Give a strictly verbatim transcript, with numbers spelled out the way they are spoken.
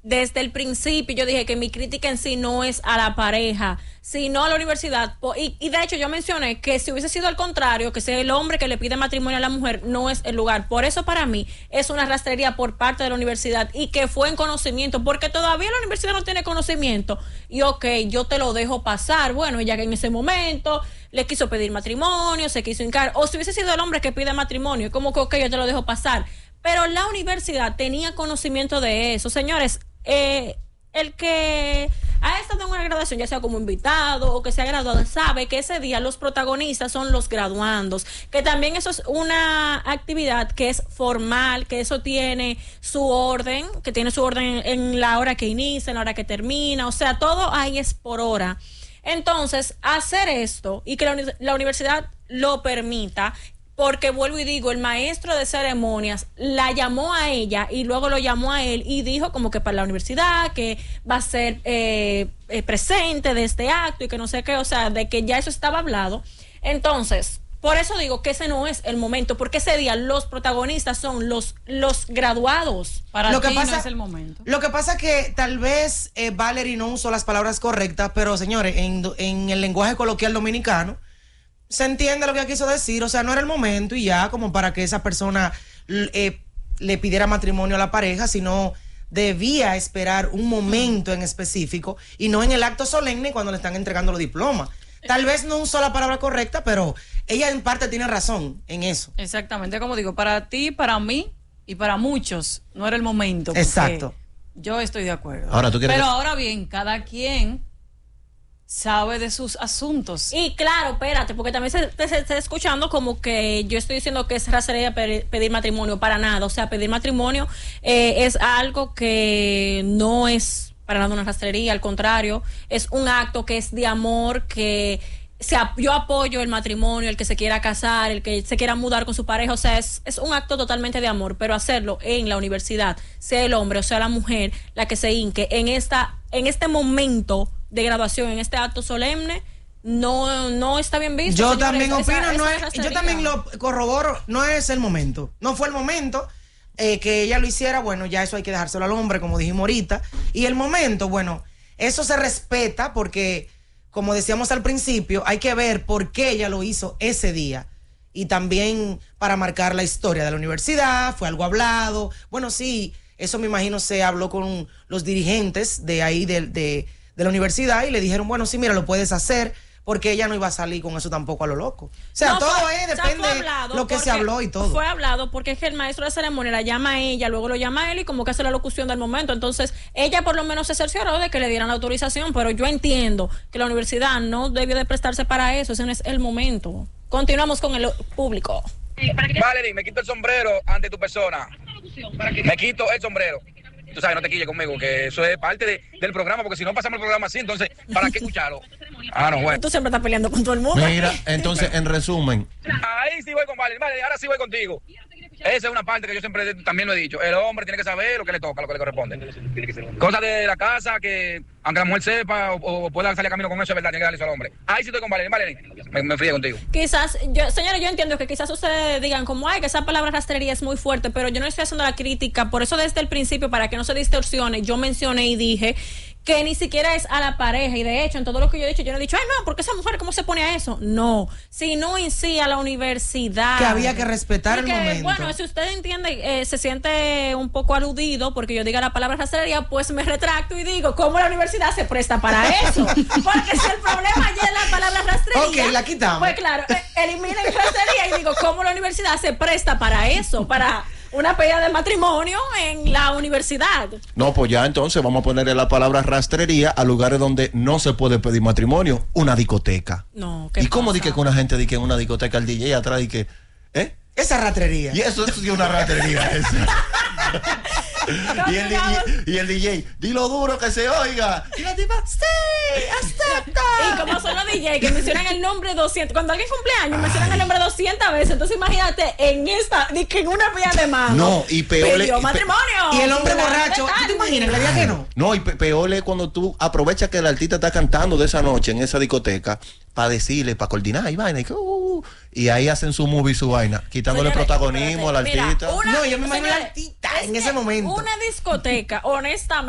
desde el principio yo dije que mi crítica en sí no es a la pareja, sino a la universidad. Y, y de hecho yo mencioné que si hubiese sido al contrario, que sea el hombre que le pide matrimonio a la mujer, no es el lugar. Por eso para mí es una rastrería por parte de la universidad y que fue en conocimiento, porque todavía la universidad no tiene conocimiento. Y ok, yo te lo dejo pasar. Bueno, ya que en ese momento le quiso pedir matrimonio, se quiso hincar, o si hubiese sido el hombre que pide matrimonio, como que ok, yo te lo dejo pasar. Pero la universidad tenía conocimiento de eso. Señores, eh, el que ha estado en una graduación, ya sea como invitado o que se ha graduado, sabe que ese día los protagonistas son los graduandos, que también eso es una actividad que es formal, que eso tiene su orden, que tiene su orden en, en la hora que inicia, en la hora que termina, o sea, todo ahí es por hora. Entonces, hacer esto y que la, la universidad lo permita, porque vuelvo y digo, el maestro de ceremonias la llamó a ella y luego lo llamó a él y dijo como que para la universidad que va a ser eh, eh, presente de este acto y que no sé qué, o sea, de que ya eso estaba hablado. Entonces, por eso digo que ese no es el momento, porque ese día los protagonistas son los, los graduados. Para lo ti que pasa, no es el momento. Lo que pasa que tal vez eh, Valerie no usó las palabras correctas, pero señores, en, en el lenguaje coloquial dominicano, se entiende lo que quiso decir, o sea, no era el momento y ya como para que esa persona eh, le pidiera matrimonio a la pareja, sino debía esperar un momento en específico y no en el acto solemne cuando le están entregando los diplomas. Tal vez no usó la palabra correcta, pero ella en parte tiene razón en eso. Exactamente, como digo, para ti, para mí y para muchos no era el momento. Exacto. Yo estoy de acuerdo. Ahora, ¿tú quieres pero que... ahora bien, cada quien sabe de sus asuntos. Y claro, espérate, porque también se, se, se está escuchando como que yo estoy diciendo que es racería pedir, pedir matrimonio, para nada. O sea, pedir matrimonio eh, es algo que no es para nada una rastrería, al contrario, es un acto que es de amor, que se, yo apoyo el matrimonio, el que se quiera casar, el que se quiera mudar con su pareja, o sea, es, es un acto totalmente de amor, pero hacerlo en la universidad, sea el hombre o sea la mujer, la que se hinque en esta, en este momento de graduación, en este acto solemne, no no está bien visto. Yo señores. también Esa, opino, esa no es es, yo también lo corroboro, no es el momento, no fue el momento eh, que ella lo hiciera, bueno, ya eso hay que dejárselo al hombre, como dijimos ahorita, y el momento, bueno, eso se respeta porque, como decíamos al principio, hay que ver por qué ella lo hizo ese día, y también para marcar la historia de la universidad, fue algo hablado, bueno, sí, eso me imagino se habló con los dirigentes de ahí, de, de de la universidad y le dijeron, bueno, sí, mira, lo puedes hacer, porque ella no iba a salir con eso tampoco a lo loco. O sea, no, todo fue, es, depende o sea, de lo que se habló y todo. Fue hablado porque es que el maestro de ceremonia la llama a ella, luego lo llama a él y como que hace la locución del momento. Entonces, ella por lo menos se cercioró de que le dieran la autorización, pero yo entiendo que la universidad no debió de prestarse para eso, ese no es el momento. Continuamos con el público. Valerie, me quito el sombrero ante tu persona. Me quito el sombrero. Tú sabes, no te quilles conmigo, que eso es parte de, del programa, porque si no pasamos el programa así, entonces, ¿para qué escucharlo? Ah, no, bueno. Tú siempre estás peleando con todo el mundo. Mira, entonces, en resumen. Ahí sí voy con Valerie, Valerie, ahora sí voy contigo. Esa es una parte que yo siempre también lo he dicho. El hombre tiene que saber lo que le toca, lo que le corresponde. Cosas de la casa que, aunque la mujer sepa o, o pueda salir a camino con eso, es verdad, tiene que darle eso al hombre. Ahí sí estoy con Valerie, Valerie, me, me fríe contigo. Quizás, yo, señores, yo entiendo que quizás ustedes digan como, ay, que esa palabra rastrería es muy fuerte, pero yo no estoy haciendo la crítica, por eso desde el principio, para que no se distorsione, yo mencioné y dije que ni siquiera es a la pareja, y de hecho en todo lo que yo he dicho, yo no he dicho, ay no, porque esa mujer cómo se pone a eso, no, sino en sí a la universidad, que había que respetar porque, el momento. bueno, si usted entiende, eh, se siente un poco aludido porque yo diga la palabra rastrería, pues me retracto y digo, ¿cómo la universidad se presta para eso? Porque si el problema ya es la palabra rastrería, ok, la quitamos, pues claro, eh, eliminen rastrería y digo, ¿cómo la universidad se presta para eso? Para una pedida de matrimonio en la universidad. No, pues ya entonces vamos a ponerle la palabra rastrería a lugares donde no se puede pedir matrimonio. Una discoteca. No, ¿qué ¿Y cómo pasa? di que con una gente di que en una discoteca el D J atrás di que, ¿eh? Esa rastrería. Y eso es una rastrería esa. y, el, y, y el D J, di lo duro que se oiga. Y la tipa, sí, acepta. Y como son los D J que mencionan el nombre doscientas, cuando alguien cumpleaños mencionan el nombre doscientas veces, entonces imagínate en esta, ni que en una pilla de mano. No, y peor pidió y, matrimonio. Y el hombre borracho, ¿tú te imaginas? ¿Le diría que no? No, y pe peor es cuando tú aprovechas que el artista está cantando de esa noche en esa discoteca para decirle, para coordinar y vaina, y, que, uh, y ahí hacen su movie, su vaina, quitándole Señores, protagonismo al mira, artista. una, No, yo me imagino señores, al artista es en que ese momento. Una discoteca, honestamente.